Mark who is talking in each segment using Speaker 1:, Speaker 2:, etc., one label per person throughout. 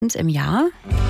Speaker 1: Und im Jahr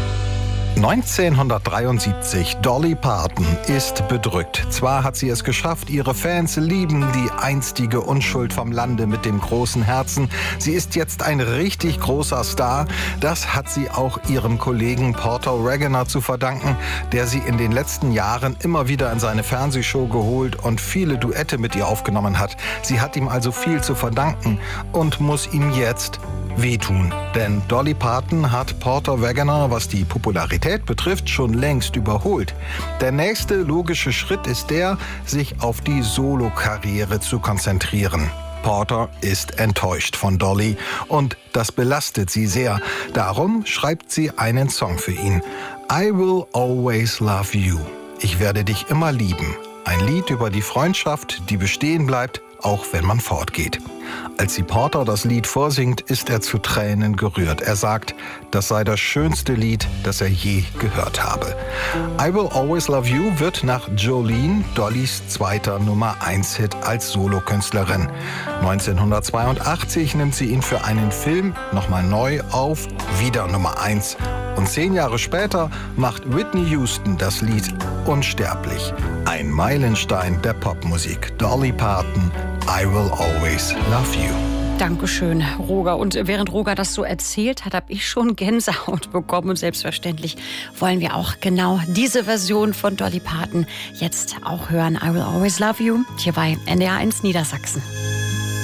Speaker 2: 1973. Dolly Parton ist bedrückt. Zwar hat sie es geschafft, ihre Fans lieben die einstige Unschuld vom Lande mit dem großen Herzen. Sie ist jetzt ein richtig großer Star. Das hat sie auch ihrem Kollegen Porter Wagoner zu verdanken, der sie in den letzten Jahren immer wieder in seine Fernsehshow geholt und viele Duette mit ihr aufgenommen hat. Sie hat ihm also viel zu verdanken und muss ihm jetzt wehtun. Denn Dolly Parton hat Porter Wagoner, was die Popularität betrifft, schon längst überholt. Der nächste logische Schritt ist der, sich auf die Solokarriere zu konzentrieren. Porter ist enttäuscht von Dolly und das belastet sie sehr. Darum schreibt sie einen Song für ihn. I Will Always Love You. Ich werde dich immer lieben. Ein Lied über die Freundschaft, die bestehen bleibt, auch wenn man fortgeht. Als sie Porter das Lied vorsingt, ist er zu Tränen gerührt. Er sagt, das sei das schönste Lied, das er je gehört habe. I Will Always Love You wird nach Jolene Dollys zweiter Nummer-1-Hit als Solokünstlerin. 1982 nimmt sie ihn für einen Film nochmal neu auf, wieder Nummer 1. Und 10 Jahre später macht Whitney Houston das Lied unsterblich. Ein Meilenstein der Popmusik. Dolly Parton, I Will Always Love You.
Speaker 1: Dankeschön, Roger. Und während Roger das so erzählt hat, habe ich schon Gänsehaut bekommen. Und selbstverständlich wollen wir auch genau diese Version von Dolly Parton jetzt auch hören. I Will Always Love You, hier bei NDR 1 Niedersachsen.